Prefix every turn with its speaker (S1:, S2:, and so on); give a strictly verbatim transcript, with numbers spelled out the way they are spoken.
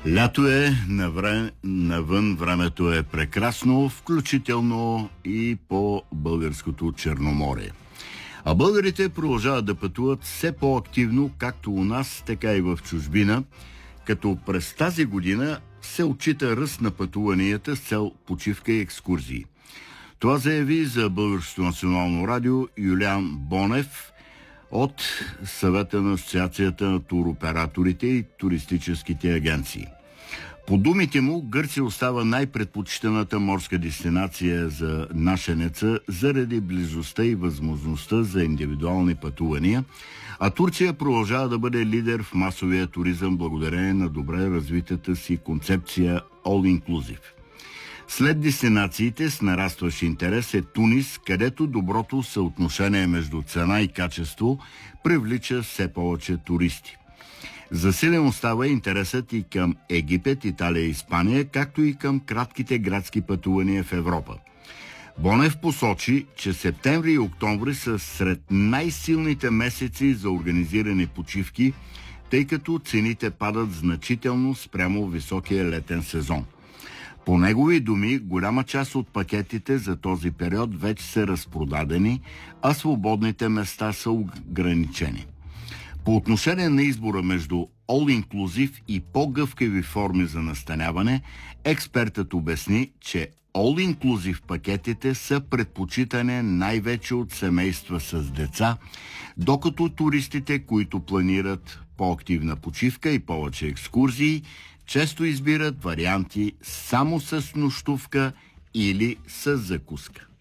S1: Лято е, навре... навън времето е прекрасно, включително и по българското Черноморие. А българите продължават да пътуват все по-активно, както у нас, така и в чужбина, като през тази година се отчита ръст на пътуванията с цел почивка и екскурзии. Това заяви за Българското национално радио Юлиан Бонев от Съвета на Асоциацията на туроператорите и туристическите агенции. По думите му, Гърция остава най-предпочитаната морска дестинация за нашенеца заради близостта и възможността за индивидуални пътувания, а Турция продължава да бъде лидер в масовия туризъм благодарение на добре развитата си концепция All Inclusive. След дестинациите с нарастващ интерес е Тунис, където доброто съотношение между цена и качество привлича все повече туристи. Засилен остава интересът и към Египет, Италия и Испания, както и към кратките градски пътувания в Европа. Бонев посочи, че септември и октомври са сред най-силните месеци за организирани почивки, тъй като цените падат значително спрямо високия летен сезон. По негови думи, голяма част от пакетите за този период вече са разпродадени, а свободните места са ограничени. По отношение на избора между All Inclusive и по-гъвкави форми за настаняване, експертът обясни, че All Inclusive пакетите са предпочитане най-вече от семейства с деца, докато туристите, които планират по-активна почивка и повече екскурзии, често избират варианти само с нощувка или с закуска.